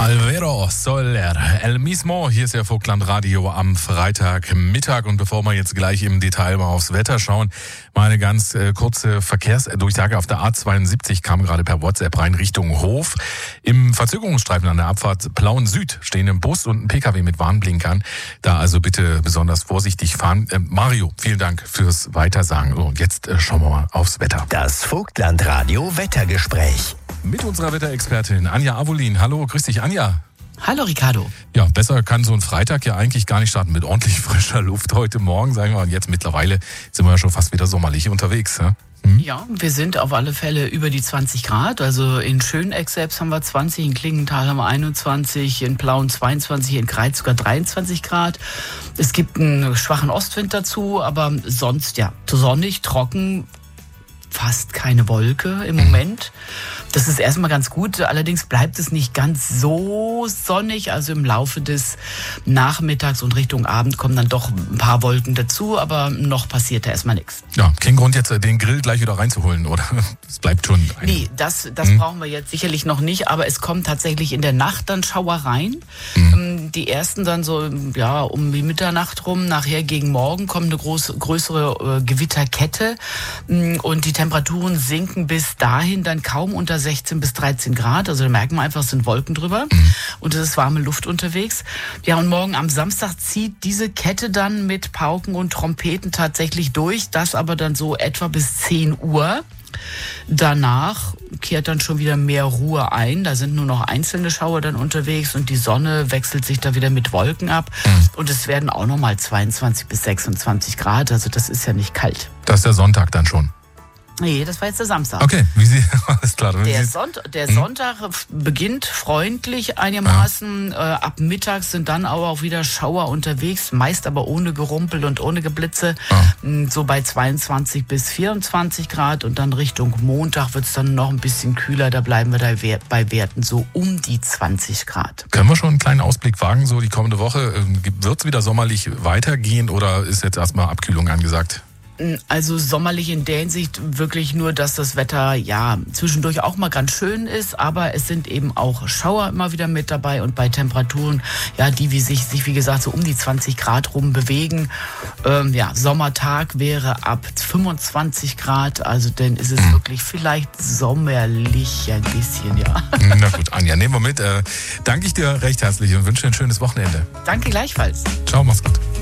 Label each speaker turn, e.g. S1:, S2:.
S1: Alvaro Soler, El Mismo, hier ist ja Vogtland Radio am Freitagmittag. Und bevor wir jetzt gleich im Detail mal aufs Wetter schauen, mal eine ganz kurze Verkehrsdurchsage. Auf der A72 kam gerade per WhatsApp rein Richtung Hof. Im Verzögerungsstreifen an der Abfahrt Plauen Süd stehen ein Bus und ein PKW mit Warnblinkern. Da also bitte besonders vorsichtig fahren. Mario, vielen Dank fürs Weitersagen. Und jetzt schauen wir mal aufs Wetter.
S2: Das Vogtland Radio Wettergespräch.
S1: Mit unserer Wetterexpertin Anja Avolin. Hallo, grüß dich Anja.
S3: Hallo Ricardo.
S1: Ja, besser kann so ein Freitag ja eigentlich gar nicht starten mit ordentlich frischer Luft heute Morgen, sagen wir. Und jetzt mittlerweile sind wir ja schon fast wieder sommerlich unterwegs. Ja?
S3: Ja, wir sind auf alle Fälle über die 20 Grad. Also in Schöneck selbst haben wir 20, in Klingenthal haben wir 21, in Plauen 22, in Greiz sogar 23 Grad. Es gibt einen schwachen Ostwind dazu, aber sonst ja sonnig, trocken, fast keine Wolke im Moment. Das ist erstmal ganz gut. Allerdings bleibt es nicht ganz so sonnig. Also im Laufe des Nachmittags und Richtung Abend kommen dann doch ein paar Wolken dazu. Aber noch passiert da erstmal nichts.
S1: Ja, kein Grund jetzt den Grill gleich wieder reinzuholen, oder? Es bleibt schon.
S3: Nee, das brauchen wir jetzt sicherlich noch nicht. Aber es kommen tatsächlich in der Nacht dann Schauereien. Die ersten dann so ja um die Mitternacht rum. Nachher gegen Morgen kommt eine größere Gewitterkette. Und die Temperaturen sinken bis dahin dann kaum unter 16 bis 13 Grad. Also da merken wir einfach, es sind Wolken drüber und es ist warme Luft unterwegs. Ja, und morgen am Samstag zieht diese Kette dann mit Pauken und Trompeten tatsächlich durch. Das aber dann so etwa bis 10 Uhr. Danach kehrt dann schon wieder mehr Ruhe ein. Da sind nur noch einzelne Schauer dann unterwegs und die Sonne wechselt sich da wieder mit Wolken ab. Und es werden auch nochmal 22 bis 26 Grad. Also das ist ja nicht kalt.
S1: Das ist der Sonntag dann schon.
S3: Nee, das war jetzt der Samstag.
S1: Okay, alles klar.
S3: Der Sonntag beginnt freundlich einigermaßen. Ab mittags sind dann aber auch wieder Schauer unterwegs, meist aber ohne Gerumpel und ohne Geblitze. So bei 22 bis 24 Grad und dann Richtung Montag wird es dann noch ein bisschen kühler. Da bleiben wir da bei Werten so um die 20 Grad.
S1: Können wir schon einen kleinen Ausblick wagen, so die kommende Woche? Wird es wieder sommerlich weitergehen oder ist jetzt erstmal Abkühlung angesagt?
S3: Also sommerlich in der Hinsicht wirklich nur, dass das Wetter ja zwischendurch auch mal ganz schön ist, aber es sind eben auch Schauer immer wieder mit dabei und bei Temperaturen, ja, die sich wie gesagt so um die 20 Grad rum bewegen. Sommertag wäre ab 25 Grad, also dann ist es wirklich vielleicht sommerlich ein bisschen, ja.
S1: Na gut, Anja, nehmen wir mit. Danke ich dir recht herzlich und wünsche dir ein schönes Wochenende.
S3: Danke gleichfalls.
S1: Ciao, mach's gut.